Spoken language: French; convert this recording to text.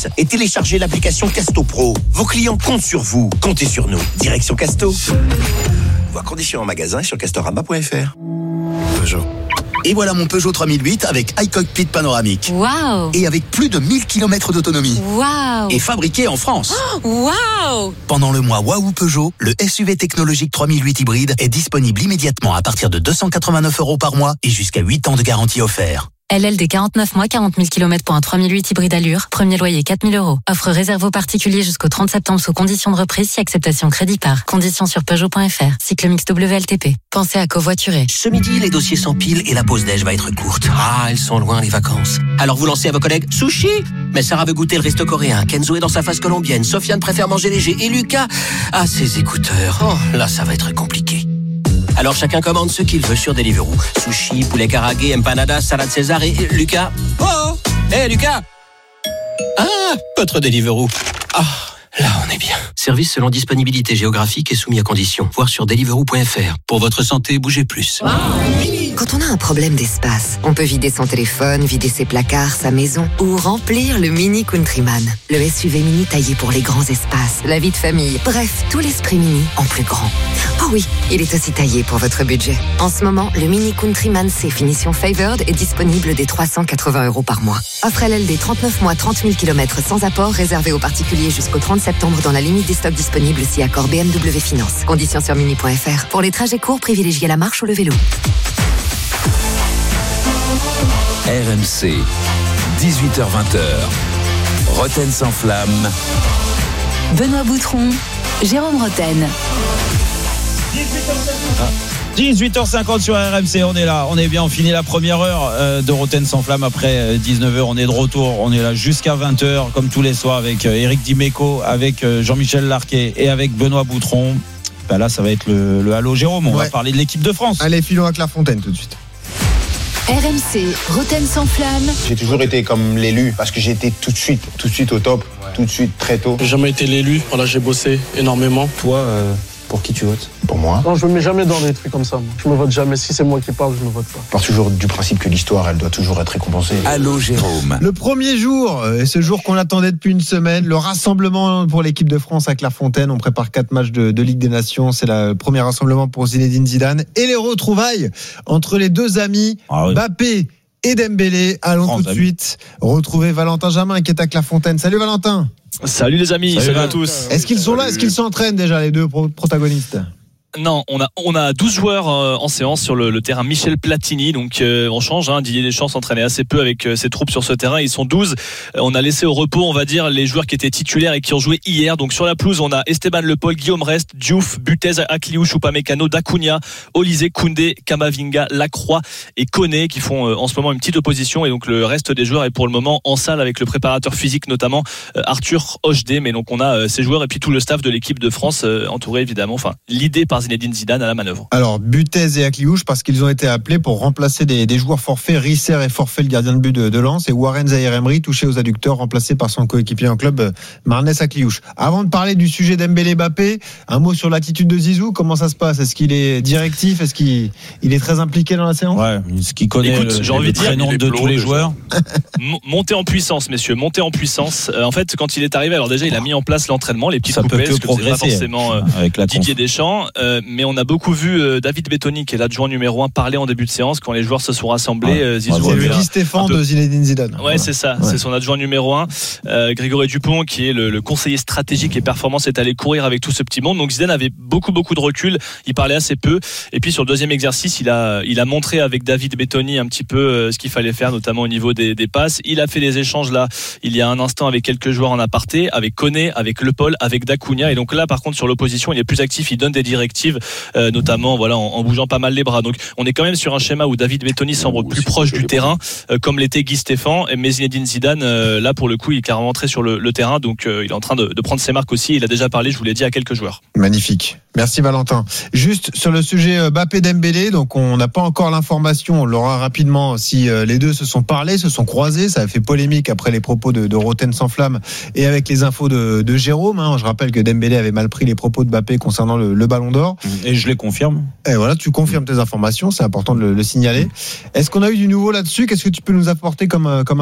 et téléchargez l'application Casto Pro. Vos clients comptent sur vous. Comptez sur nous. Direction Casto. Voir conditions en magasin et sur castorama.fr. Peugeot. Et voilà mon Peugeot 3008 avec iCockpit panoramique. Waouh! Et avec plus de 1000 km d'autonomie. Waouh! Et fabriqué en France. Waouh! Pendant le mois Waouh Peugeot, le SUV technologique 3008 hybride est disponible immédiatement à partir de 289 € par mois et jusqu'à 8 ans de garantie offert. LLD 49 mois, 40 000 km pour un 3008 hybride allure. Premier loyer 4 000 €. Offre réservée aux particuliers jusqu'au 30 septembre sous conditions de reprise si acceptation crédit par. Conditions sur Peugeot.fr. Cycle mix WLTP. Pensez à covoiturer. Ce midi, les dossiers s'empilent et la pause déj va être courte. Ah, elles sont loin les vacances. Alors vous lancez à vos collègues sushi. Mais Sarah veut goûter le resto coréen. Kenzo est dans sa phase colombienne. Sofiane préfère manger léger. Et Lucas a ses écouteurs. Oh, là, ça va être compliqué. Alors chacun commande ce qu'il veut sur Deliveroo. Sushi, poulet karagué, empanadas, salade César et Lucas. Oh, Lucas. Ah, votre Deliveroo. Ah, là on est bien. Service selon disponibilité géographique et soumis à conditions. Voir sur deliveroo.fr. Pour votre santé, bougez plus. Quand on a un problème d'espace, on peut vider son téléphone, vider ses placards, sa maison ou remplir le Mini Countryman. Le SUV mini taillé pour les grands espaces, la vie de famille, bref, tout l'esprit mini en plus grand. Oh oui, il est aussi taillé pour votre budget. En ce moment, le Mini Countryman C finition Favored est disponible dès 380 € par mois. Offre LLD 39 mois, 30 000 km sans apport, réservé aux particuliers jusqu'au 30 septembre dans la limite des stocks disponibles si accord BMW Finance. Conditions sur mini.fr. Pour les trajets courts, privilégiez la marche ou le vélo. RMC, 18h-20h, Roten sans flamme. Benoît Boutron, Jérôme Roten. 18h50 sur RMC, on est là, on est bien, on finit la première heure de Roten sans flamme après 19h, on est de retour, on est là jusqu'à 20h comme tous les soirs avec Eric Dimeco, avec Jean-Michel Larquet et avec Benoît Boutron. Ben là ça va être le Halo Jérôme, on va parler de l'équipe de France. Allez, filons à Clairefontaine tout de suite. RMC, Roten sans flamme. J'ai toujours été comme l'élu parce que j'ai été tout de suite au top, tout de suite très tôt. J'ai jamais été l'élu, voilà, j'ai bossé énormément. Toi, pour qui tu votes ? Pour moi. Non, je me mets jamais dans des trucs comme ça. Moi. Je me vote jamais. Si c'est moi qui parle, je me vote pas. Je pars toujours du principe que l'histoire, elle doit toujours être récompensée. Allô Jérôme. Le premier jour, et ce jour qu'on attendait depuis une semaine, le rassemblement pour l'équipe de France à Clairefontaine. On prépare 4 matchs de Ligue des Nations. C'est le premier rassemblement pour Zinedine Zidane. Et les retrouvailles entre les deux amis, Mbappé et Dembélé. Allons tout de suite retrouver Valentin Jamin qui est à Clairefontaine. Salut Valentin. Salut les amis, salut à tous. Est-ce qu'ils sont là ? Est-ce qu'ils s'entraînent déjà les deux protagonistes ? Non, on a 12 joueurs en séance sur le terrain Michel Platini, donc on change, Didier Deschamps s'entraînait assez peu avec ses troupes sur ce terrain, ils sont 12. On a laissé au repos, on va dire, les joueurs qui étaient titulaires et qui ont joué hier. Donc sur la pelouse, on a Esteban Le Paul, Guillaume Rest, Diouf, Butez, Akliouche, Upamecano, Dacunia, Olysée, Koundé, Kamavinga, Lacroix et Koné qui font en ce moment une petite opposition, et donc le reste des joueurs est pour le moment en salle avec le préparateur physique, notamment Arthur Hochdé. Mais donc on a ces joueurs et puis tout le staff de l'équipe de France entouré évidemment, l'idée par Zinedine Zidane à la manœuvre. Alors Butez et Akliouche parce qu'ils ont été appelés pour remplacer des joueurs forfaits. Risser est forfait, le gardien de but de Lens, et Warren Zaïre-Emery touché aux adducteurs, remplacé par son coéquipier en club Marnès Akliouche. Avant de parler du sujet Dembélé-Mbappé, un mot sur l'attitude de Zizou. Comment ça se passe ? Est-ce qu'il est directif ? Est-ce qu'il est très impliqué dans la séance ? Ouais, ce qu'il connaît. Écoute, j'ai envie de dire de tous les joueurs. Montez en puissance, messieurs, montez en puissance. En fait, quand il est arrivé, alors déjà il a mis en place l'entraînement, les petites coupelles, ce que faisait pas forcément avec la Didier Deschamps, mais on a beaucoup vu David Bettoni, qui est l'adjoint numéro 1, parler en début de séance quand les joueurs se sont rassemblés. Zizou, c'est le Guy Stéphane de Zinedine Zidane. Ouais, c'est ça, c'est son adjoint numéro 1. Grégory Dupont, qui est le conseiller stratégique et performance, est allé courir avec tout ce petit monde. Donc Zidane avait beaucoup de recul, il parlait assez peu. Et puis sur le deuxième exercice, il a montré avec David Bettoni un petit peu ce qu'il fallait faire, notamment au niveau des passes. Il a fait des échanges là, il y a un instant, avec quelques joueurs en aparté, avec Koné, avec Le Paul, avec Dacunia. Et donc là, par contre, sur l'opposition, il est plus actif, il donne des directives, notamment en bougeant pas mal les bras. Donc on est quand même sur un schéma où David Bettoni semble plus proche du terrain, comme l'était Guy Stéphane. Mais Zinedine Zidane, là pour le coup, il est carrément rentré sur le terrain, donc il est en train de prendre ses marques aussi. Il a déjà parlé, je vous l'ai dit, à quelques joueurs. Magnifique. Merci Valentin. Juste sur le sujet Mbappé-Dembélé, donc on n'a pas encore l'information, on l'aura rapidement si les deux se sont parlé, se sont croisés. Ça a fait polémique après les propos de Roten sans flamme et avec les infos de Jérôme. Je rappelle que Dembélé avait mal pris les propos de Mbappé concernant le Ballon d'Or. Et je les confirme. Et voilà, tu confirmes tes informations, c'est important de le signaler. Est-ce qu'on a eu du nouveau là-dessus ? Qu'est-ce que tu peux nous apporter comme